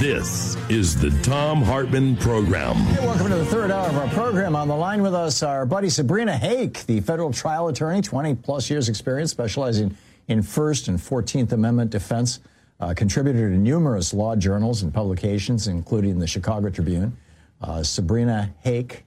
This is the Thom Hartmann Program. Hey, welcome to the third hour of our program. On the line with us, our buddy Sabrina Hake, the federal trial attorney, 20-plus years experience, specializing in First and 14th Amendment defense, contributor to numerous law journals and publications, including the Chicago Tribune. Sabrina Hake,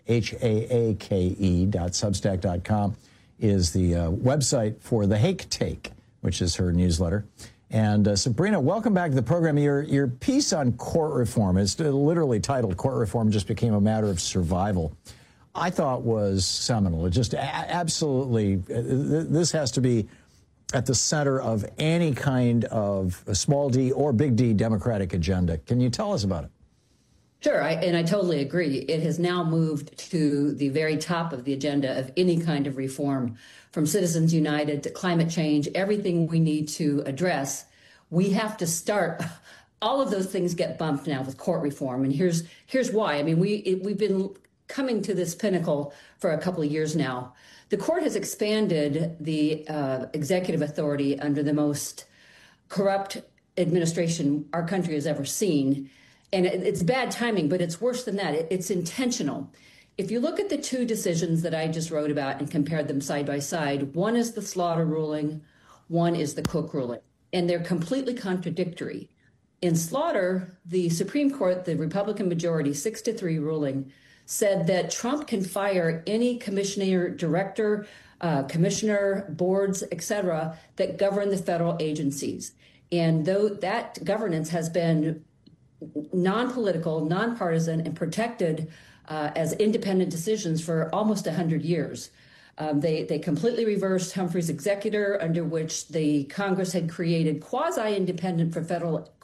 HAAKE.substack.com, is the website for the Hake Take, which is her newsletter. And Sabrina, welcome back to the program. Your piece on court reform, it's literally titled "Court Reform Just Became a Matter of Survival," I thought was seminal. It just absolutely, this has to be at the center of any kind of a small d or big D Democratic agenda. Can you tell us about it? Sure, and I totally agree. It has now moved to the very top of the agenda of any kind of reform, from Citizens United to climate change, everything we need to address. We have to start. All of those things get bumped now with court reform, and here's why. I mean, we've been coming to this pinnacle for a couple of years now. The court has expanded the executive authority under the most corrupt administration our country has ever seen. And it's bad timing, but it's worse than that. It's intentional. If you look at the two decisions that I just wrote about and compared them side by side, one is the Slaughter ruling, one is the Cook ruling, and they're completely contradictory. In Slaughter, the Supreme Court, the Republican majority, 6-3 ruling, said that Trump can fire any commissioner, director, commissioner, boards, etc., that govern the federal agencies. And though that governance has been non-political, nonpartisan, and protected as independent decisions for almost 100 years. They completely reversed Humphrey's executor, under which the Congress had created quasi-independence for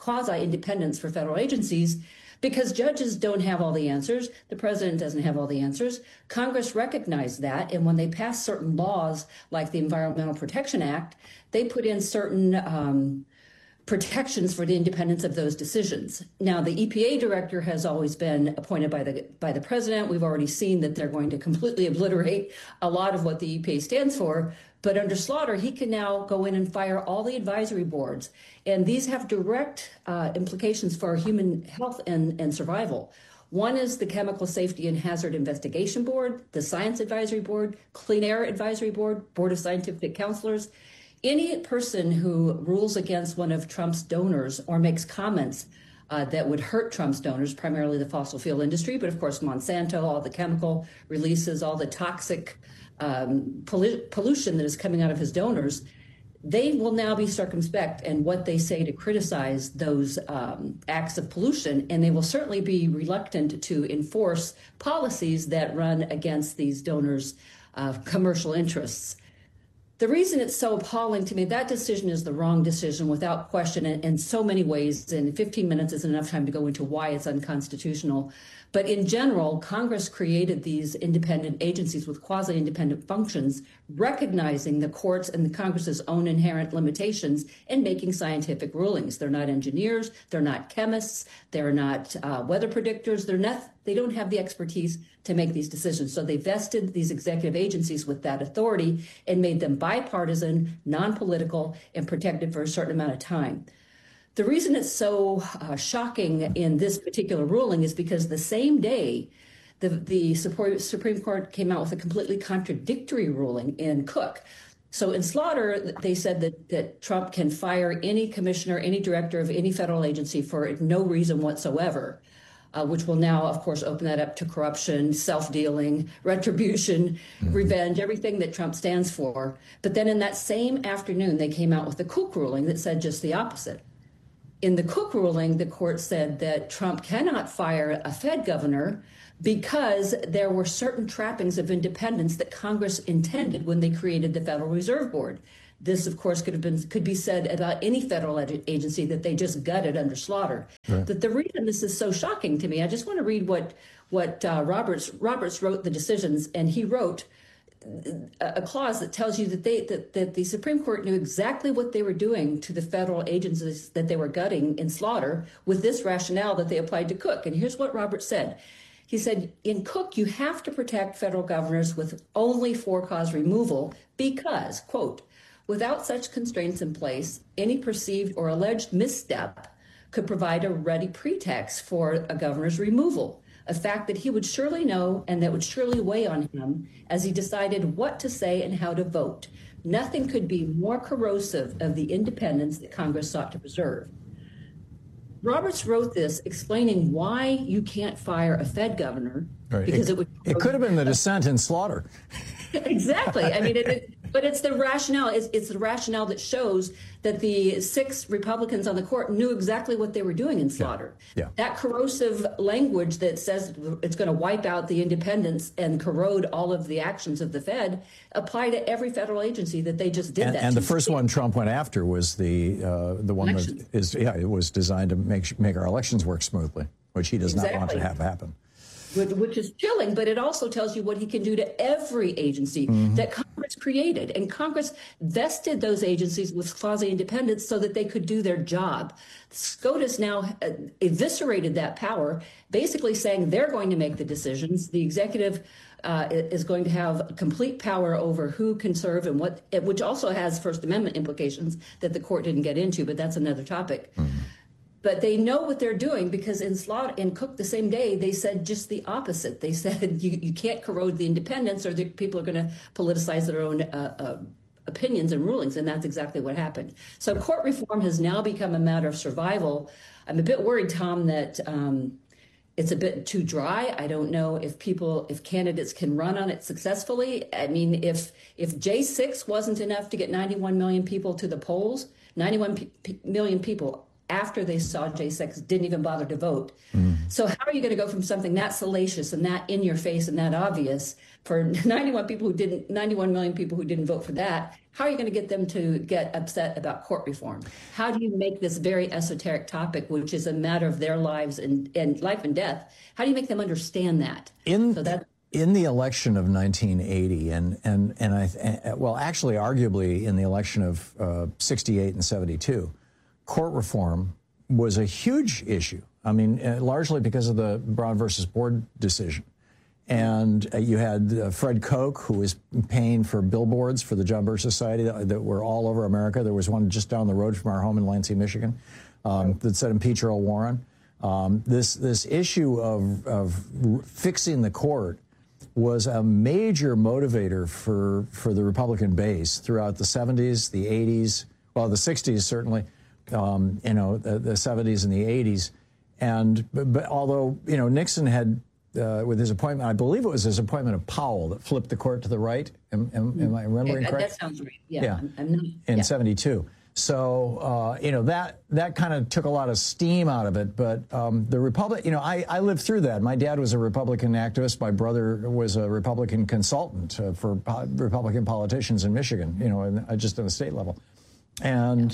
federal agencies, because judges don't have all the answers. The president doesn't have all the answers. Congress recognized that, and when they passed certain laws like the Environmental Protection Act, they put in certain protections for the independence of those decisions. Now, the EPA director has always been appointed by the president. We've already seen that they're going to completely obliterate a lot of what the EPA stands for. But under Slaughter, he can now go in and fire all the advisory boards. And these have direct implications for human health and survival. One is the Chemical Safety and Hazard Investigation Board, the Science Advisory Board, Clean Air Advisory Board, Board of Scientific Counselors. Any person who rules against one of Trump's donors or makes comments that would hurt Trump's donors, primarily the fossil fuel industry, but of course Monsanto, all the chemical releases, all the toxic pollution that is coming out of his donors, they will now be circumspect in what they say to criticize those acts of pollution, and they will certainly be reluctant to enforce policies that run against these donors' commercial interests. The reason it's so appalling to me, that decision is the wrong decision without question in so many ways, and 15 minutes isn't enough time to go into why it's unconstitutional. But in general, Congress created these independent agencies with quasi-independent functions, recognizing the courts and the Congress's own inherent limitations in making scientific rulings. They're not engineers, they're not chemists, they're not weather predictors, they don't have the expertise to make these decisions. So they vested these executive agencies with that authority and made them bipartisan, non-political, and protected for a certain amount of time. The reason it's so shocking in this particular ruling is because the same day the Supreme Court came out with a completely contradictory ruling in Cook. So in Slaughter, they said that Trump can fire any commissioner, any director of any federal agency for no reason whatsoever, which will now, of course, open that up to corruption, self-dealing, retribution, revenge, everything that Trump stands for. But then in that same afternoon, they came out with the Cook ruling that said just the opposite. In the Cook ruling, the court said that Trump cannot fire a Fed governor because there were certain trappings of independence that Congress intended when they created the Federal Reserve Board. This, of course, could be said about any federal agency that they just gutted under Slaughter. Right. But the reason this is so shocking to me, I just want to read what Roberts wrote the decisions, and he wrote a clause that tells you that the Supreme Court knew exactly what they were doing to the federal agencies that they were gutting in Slaughter with this rationale that they applied to Cook. And here's what Roberts said. He said, in Cook, you have to protect federal governors with only for-cause removal because, quote, without such constraints in place, any perceived or alleged misstep could provide a ready pretext for a governor's removal, a fact that he would surely know and that would surely weigh on him as he decided what to say and how to vote. Nothing could be more corrosive of the independence that Congress sought to preserve. Roberts wrote this explaining why you can't fire a Fed governor, right. Because it could have been the dissent in Slaughter. Exactly. I mean, but it's the rationale. It's the rationale that shows that the 6 Republicans on the court knew exactly what they were doing in Slaughter. Yeah. That corrosive language that says it's going to wipe out the independence and corrode all of the actions of the Fed apply to every federal agency that they just did that. And the first one Trump went after was the one Elections. that is, it was designed to make our elections work smoothly, which he does not want to have happen. Which is chilling, but it also tells you what he can do to every agency that Congress created. And Congress vested those agencies with quasi-independence so that they could do their job. SCOTUS now eviscerated that power, basically saying they're going to make the decisions. The executive is going to have complete power over who can serve and what, which also has First Amendment implications that the court didn't get into, but that's another topic. But they know what they're doing because in Cook the same day, they said just the opposite. They said you can't corrode the independence or the people are going to politicize their own opinions and rulings. And that's exactly what happened. So court reform has now become a matter of survival. I'm a bit worried, Tom, that it's a bit too dry. I don't know if candidates can run on it successfully. I mean, if J6 wasn't enough to get 91 million people to the polls, 91 million people after they saw J6 didn't even bother to vote. So how are you going to go from something that salacious and that in your face and that obvious for 91 million people who didn't vote for that? How are you going to get them to get upset about court reform? How do you make this very esoteric topic, which is a matter of their lives and life and death, how do you make them understand that? In the election of 1980, actually, arguably in the election of 68 and 72, court reform was a huge issue. I mean, largely because of the Brown versus Board decision. And you had Fred Koch, who was paying for billboards for the John Birch Society that were all over America. There was one just down the road from our home in Lansing, Michigan, that said impeach Earl Warren. This issue of fixing the court was a major motivator for the Republican base throughout the 70s, the 80s, well, the 60s certainly. The 70s and the 80s. But although, Nixon had, with his appointment, I believe it was his appointment of Powell that flipped the court to the right. Am I remembering correct? That sounds right. Yeah. In 72. So, that kind of took a lot of steam out of it. But the Republic, I lived through that. My dad was a Republican activist. My brother was a Republican consultant for Republican politicians in Michigan, just on the state level. And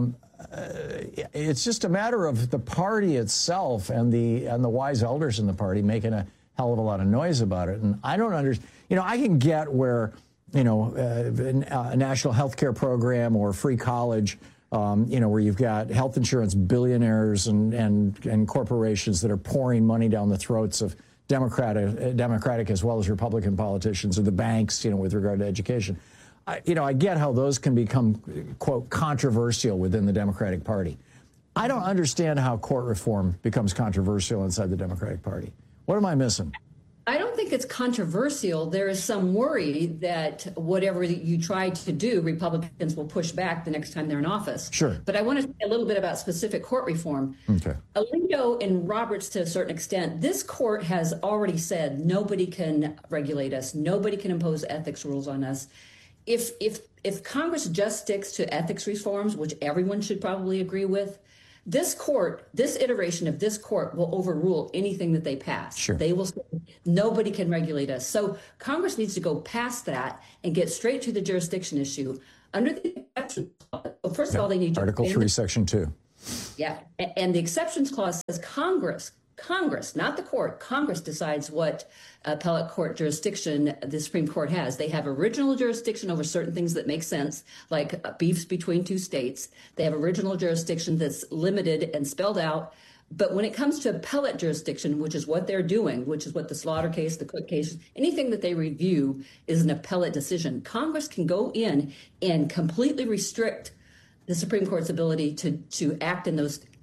it's just a matter of the party itself and the wise elders in the party making a hell of a lot of noise about it. And I don't understand. I can get where a national health care program or free college, where you've got health insurance billionaires and corporations that are pouring money down the throats of Democratic as well as Republican politicians, or the banks, with regard to education. I get how those can become, quote, controversial within the Democratic Party. I don't understand how court reform becomes controversial inside the Democratic Party. What am I missing? I don't think it's controversial. There is some worry that whatever you try to do, Republicans will push back the next time they're in office. Sure. But I want to say a little bit about specific court reform. Okay. Alito and Roberts, to a certain extent, this court has already said nobody can regulate us. Nobody can impose ethics rules on us. If Congress just sticks to ethics reforms, which everyone should probably agree with, this iteration of this court will overrule anything that they pass. Sure. They will say nobody can regulate us. So Congress needs to go past that and get straight to the jurisdiction issue. Under the exceptions clause, well, first of all, they need to Article 3, Section 2. Yeah, and the exceptions clause says Congress, not the court. Congress decides what appellate court jurisdiction the Supreme Court has. They have original jurisdiction over certain things that make sense, like beefs between two states. They have original jurisdiction that's limited and spelled out. But when it comes to appellate jurisdiction, which is what they're doing, which is what the Slaughter case, the Cook case, anything that they review is an appellate decision. Congress can go in and completely restrict the Supreme Court's ability to act in those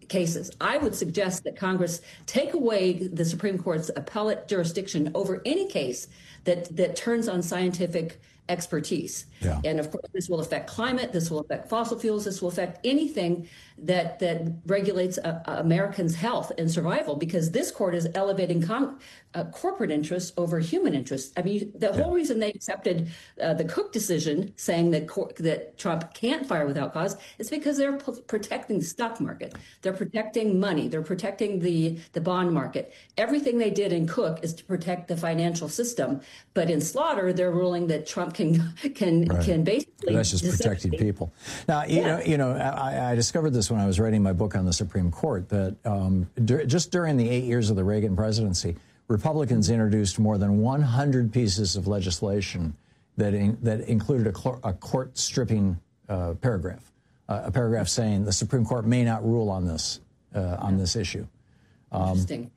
cases. I would suggest that Congress take away the Supreme Court's appellate jurisdiction over any case that turns on scientific expertise. Yeah. And of course, this will affect climate, this will affect fossil fuels, this will affect anything that regulates Americans' health and survival, because this court is elevating corporate interests over human interests. I mean, the whole reason they accepted the Cook decision saying that Trump can't fire without cause is because they're protecting the stock market. They're protecting money. They're protecting the bond market. Everything they did in Cook is to protect the financial system. But in Slaughter, they're ruling that Trump can basically. That's just protecting people. Now, you know, I discovered this when I was writing my book on the Supreme Court, that just during the 8 years of the Reagan presidency, Republicans introduced more than 100 pieces of legislation that included a court stripping paragraph, a paragraph saying the Supreme Court may not rule on this issue. Interesting.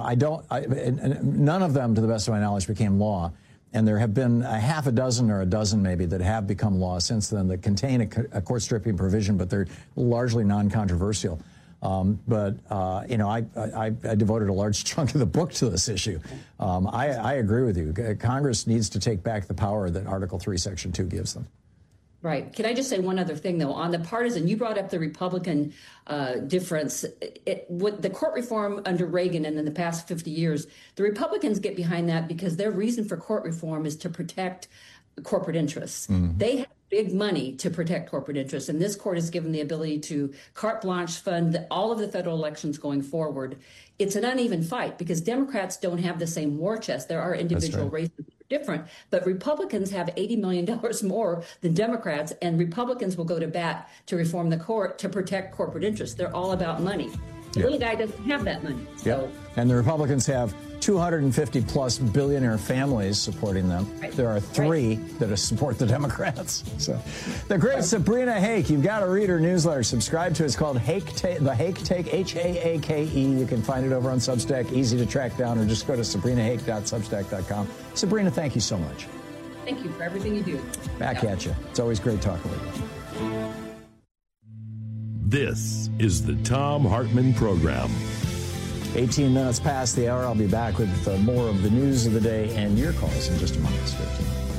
None of them, to the best of my knowledge, became law. And there have been a half a dozen or a dozen maybe that have become law since then that contain a court stripping provision, but they're largely non-controversial. I devoted a large chunk of the book to this issue. I agree with you. Congress needs to take back the power that Article 3, Section 2 gives them. Right. Can I just say one other thing, though? On the partisan, you brought up the Republican difference. With the court reform under Reagan and in the past 50 years, the Republicans get behind that because their reason for court reform is to protect corporate interests. Mm-hmm. They have big money to protect corporate interests, and this court is given the ability to carte blanche fund all of the federal elections going forward. It's an uneven fight because Democrats don't have the same war chest. There are individual races that are different, but Republicans have $80 million more than Democrats, and Republicans will go to bat to reform the court to protect corporate interests. They're all about money. The little guy doesn't have that money. So. And the Republicans have 250 plus billionaire families supporting them. Right. There are three that support the Democrats. So, the great Sabrina Hake, you've got to read her newsletter. Subscribe to it. It's called Hake Take, The Hake Take, Haake. You can find it over on Substack, easy to track down, or just go to sabrinahake.substack.com. Sabrina, thank you so much. Thank you for everything you do. Back at you. It's always great talking with you. This is the Thom Hartmann Program. 18 minutes past the hour. I'll be back with more of the news of the day and your calls in just a moment. Stay tuned.